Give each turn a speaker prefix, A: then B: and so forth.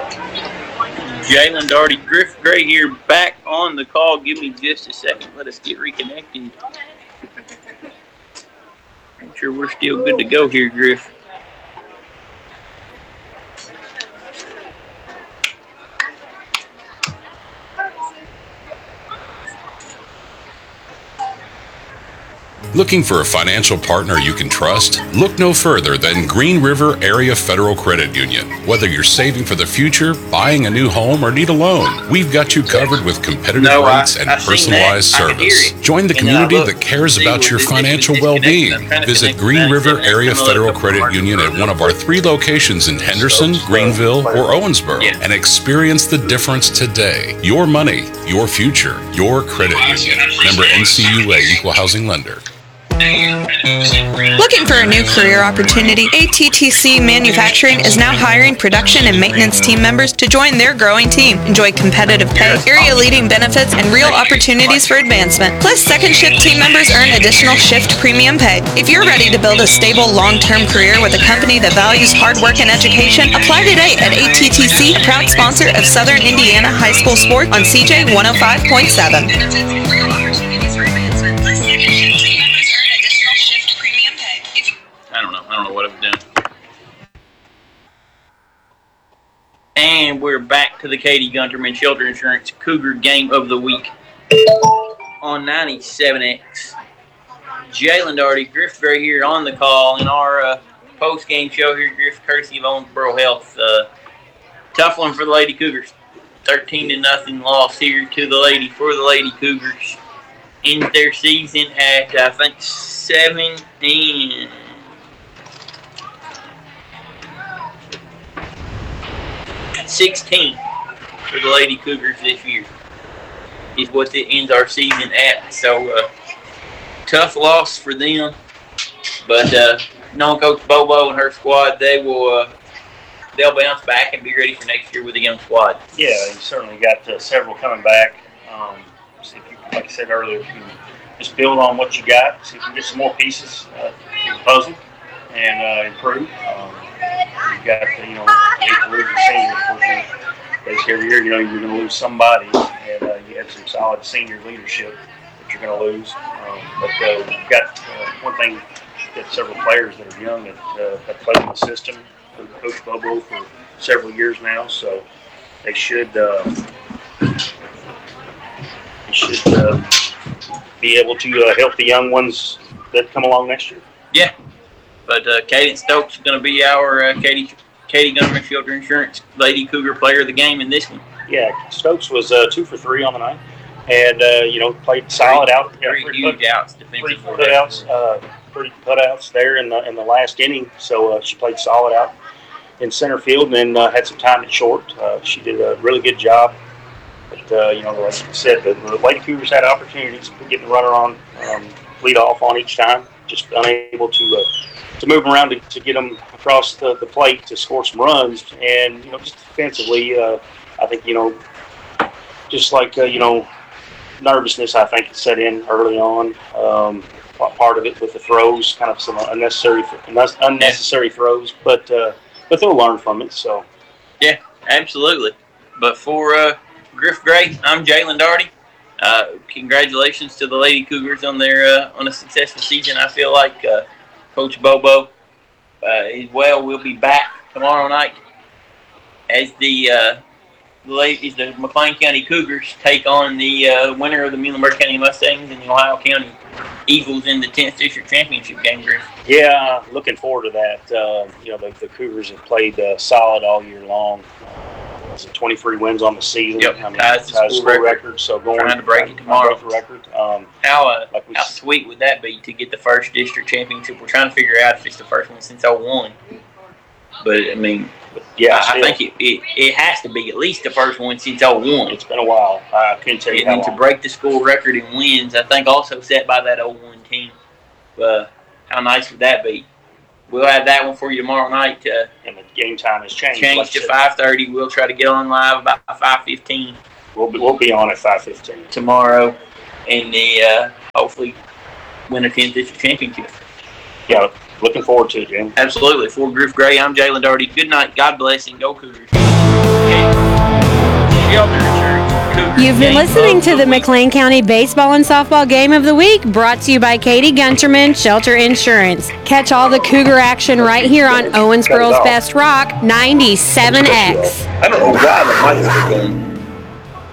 A: Jalen Daugherty, Griff Gray here, back on the call. Give me just a second. Let us get reconnected. Make sure we're still good to go here, Griff.
B: Looking for a financial partner you can trust? Look no further than Green River Area Federal Credit Union. Whether you're saving for the future, buying a new home, or need a loan, we've got you covered with competitive rates and personalized service. Join the community that cares about your financial well-being. Visit Green River Area Federal Credit Union at one of our 3 locations in Henderson, Greenville, or Owensboro and experience the difference today. Your money, your future, your credit union. Member NCUA Equal Housing Lender.
C: Looking for a new career opportunity? ATTC Manufacturing is now hiring production and maintenance team members to join their growing team. Enjoy competitive pay, area-leading benefits, and real opportunities for advancement. Plus, second shift team members earn additional shift premium pay. If you're ready to build a stable, long-term career with a company that values hard work and education, apply today at ATTC, a proud sponsor of Southern Indiana High School Sports on CJ 105.7.
A: I don't know what I've done. And we're back to the Katie Gunterman Shelter Insurance Cougar Game of the Week on 97X. Jalen Daugherty, Griff Gray here on the call in our post-game show here, Griff, courtesy of Owensboro Health. Tough one for the Lady Cougars. 13-0 loss here to the Lady Cougars. End their season at, I think, 7-16 for the Lady Cougars this year is what it ends our season at. So, tough loss for them. But knowing Coach Bobo and her squad, they'll bounce back and be ready for next year with a young squad.
D: Yeah, you certainly got several coming back. See if you, like I said earlier, if you can just build on what you got, see if you can get some more pieces to the puzzle and improve. You've got, the eighth losing senior. Of course, basically every year, you're going to lose somebody, and you have some solid senior leadership that you're going to lose. But you've got one thing, you've got several players that are young that have played in the system for Coach Bobo for several years now, so they should be able to help the young ones that come along next year.
A: Yeah. But Caden Stokes is going to be our Katie Gunterman Shelter Insurance Lady Cougar Player of the Game in this one.
D: Yeah, Stokes was 2 for 3 on the night, and played solid out.
A: Pretty huge outs, defensive
D: pretty putouts there in the last inning. So she played solid out in center field, and then had some time at short. She did a really good job. But like I said, the Lady Cougars had opportunities to get the runner on, lead off on each time, just unable to move around to get them across the plate to score some runs. And, just defensively, I think, just like, nervousness, I think, set in early on. Part of it with the throws, kind of some unnecessary throws, but they'll learn from it. So,
A: yeah, absolutely. But for Griff Gray, I'm Jalen Daugherty. Congratulations to the Lady Cougars on their on a successful season. I feel like Coach Bobo as well will be back tomorrow night as the McLean County Cougars take on the winner of the Muhlenberg County Mustangs and the Ohio County Eagles in the 10th District Championship game, Griff.
D: Yeah, looking forward to that. The Cougars have played solid all year long. 23 wins on the season.
A: Yep, ties the school record.
D: So
A: trying to break it tomorrow.
D: Record.
A: How sweet would that be to get the first district championship? We're trying to figure out if it's the first one since 2001. But I mean, yeah, I think it has to be at least the first one since 2001.
D: It's been a while. I couldn't tell you how long.
A: To break the school record in wins, I think also set by that 2001 team. How nice would that be? We'll have that one for you tomorrow night.
D: And the game time has changed.
A: Changed to 5:30. We'll try to get on live about 5:15.
D: We'll be on at 5:15
A: tomorrow, and hopefully win a 10th district championship.
D: Yeah, looking forward to it, Jim.
A: Absolutely. For Griff Gray, I'm Jalen Daugherty. Good night. God bless, and go Cougars. Okay. Shelter Insurance. Cougar
E: You've been
A: Game
E: listening
A: of
E: to the
A: Week.
E: McLean County Baseball and Softball Game of the Week, brought to you by Katie Gunterman, Shelter Insurance. Catch all the Cougar action right here on Owensboro's Best Rock 97X.
F: I don't know why the mics are going.